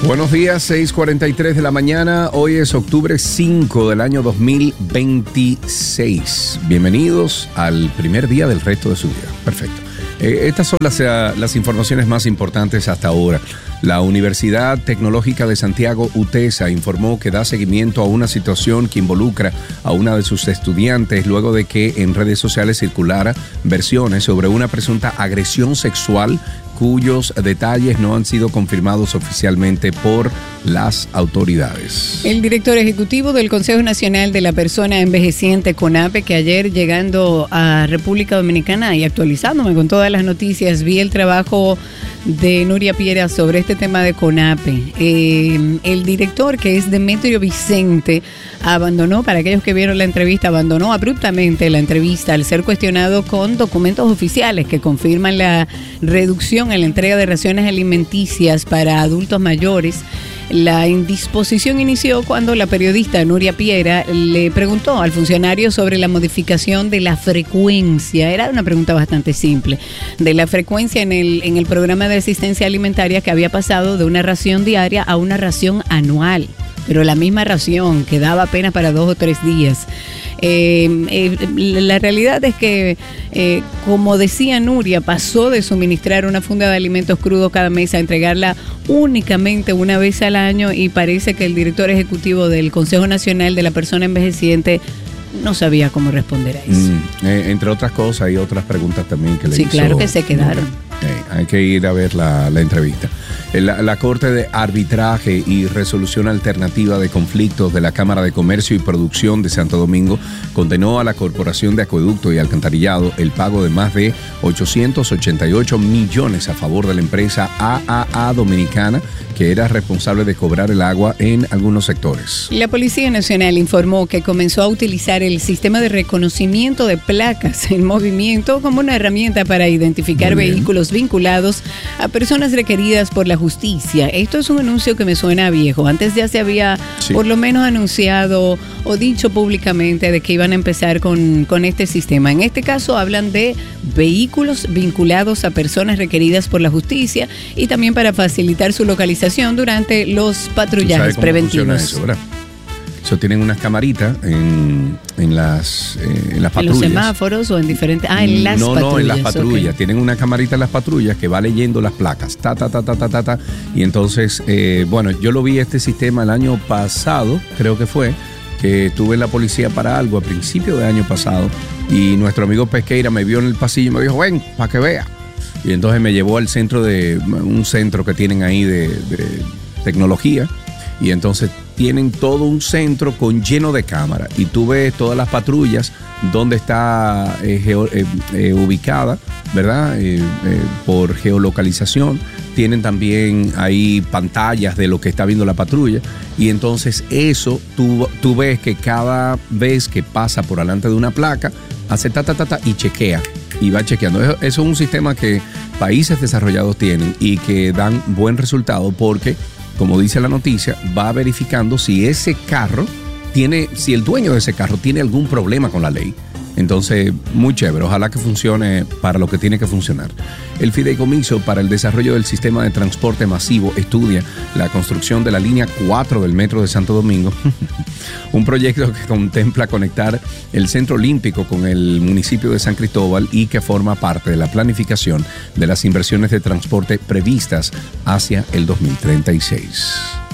Buenos días, 6:43 de la mañana. Hoy es octubre 5 del año 2026. Bienvenidos al primer día del resto de su vida. Perfecto. Estas son las informaciones más importantes hasta ahora. La Universidad Tecnológica de Santiago, UTESA, informó que da seguimiento a una situación que involucra a una de sus estudiantes luego de que en redes sociales circulara versiones sobre una presunta agresión sexual cuyos detalles no han sido confirmados oficialmente por las autoridades. El director ejecutivo del Consejo Nacional de la Persona Envejeciente, CONAPE, que ayer llegando a República Dominicana y actualizándome con todas las noticias, vi el trabajo de Nuria Piera sobre este tema de CONAPE. El director, que es Demetrio Vicente, abandonó, para aquellos que vieron la entrevista, abandonó abruptamente la entrevista al ser cuestionado con documentos oficiales que confirman la reducción en la entrega de raciones alimenticias para adultos mayores. La indisposición inició cuando la periodista Nuria Piera le preguntó al funcionario sobre la modificación de la frecuencia. Era una pregunta bastante simple. De la frecuencia en el programa de asistencia alimentaria, que había pasado de una ración diaria a una ración anual. Pero la misma ración que daba apenas para 2 o 3 días. La realidad es que, como decía Nuria, pasó de suministrar una funda de alimentos crudos cada mes a entregarla únicamente una vez al año, y parece que el director ejecutivo del Consejo Nacional de la Persona Envejeciente no sabía cómo responder a eso. Entre otras cosas, hay otras preguntas también que le hizo. Sí, claro que se quedaron. Hay que ir a ver la entrevista. La Corte de Arbitraje y Resolución Alternativa de Conflictos de la Cámara de Comercio y Producción de Santo Domingo condenó a la Corporación de Acueducto y Alcantarillado el pago de más de 888 millones a favor de la empresa AAA Dominicana, que era responsable de cobrar el agua en algunos sectores. La Policía Nacional informó que comenzó a utilizar el sistema de reconocimiento de placas en movimiento como una herramienta para identificar vehículos vinculados a personas requeridas por la justicia. Esto es un anuncio que me suena viejo. Antes ya se había por lo menos anunciado o dicho públicamente de que iban a empezar con este sistema. En este caso hablan de vehículos vinculados a personas requeridas por la justicia, y también para facilitar su localización durante los patrullajes preventivos. Eso, ¿verdad? Tienen unas camaritas en las patrullas. ¿En los semáforos o en diferentes? En las patrullas. No, en las patrullas. Okay. Tienen una camarita en las patrullas que va leyendo las placas. Y entonces, yo lo vi este sistema el año pasado, creo que fue, que estuve en la policía para algo a principio de año pasado, y nuestro amigo Pesqueira me vio en el pasillo y me dijo, ven, para que vea. Y entonces me llevó al un centro que tienen ahí de tecnología, y entonces tienen todo un centro lleno de cámaras, y tú ves todas las patrullas donde está ubicada, ¿verdad? Por geolocalización. Tienen también ahí pantallas de lo que está viendo la patrulla, y entonces eso tú ves que cada vez que pasa por delante de una placa hace y chequea, y va chequeando. Eso es un sistema que países desarrollados tienen y que dan buen resultado, porque, como dice la noticia, va verificando si ese carro si el dueño de ese carro tiene algún problema con la ley. Entonces, muy chévere. Ojalá que funcione para lo que tiene que funcionar. El Fideicomiso para el Desarrollo del Sistema de Transporte Masivo estudia la construcción de la línea 4 del Metro de Santo Domingo. Un proyecto que contempla conectar el Centro Olímpico con el municipio de San Cristóbal, y que forma parte de la planificación de las inversiones de transporte previstas hacia el 2036.